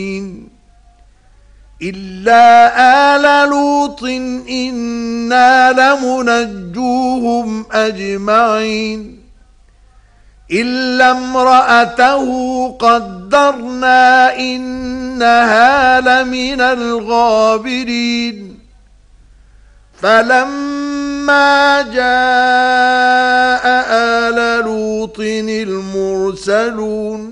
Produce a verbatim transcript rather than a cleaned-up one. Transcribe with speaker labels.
Speaker 1: إلا آل لوط إنا لمنجوهم أجمعين إلا امرأته قدرنا إنها لمن الغابرين فلما جاء آل لوط المرسلون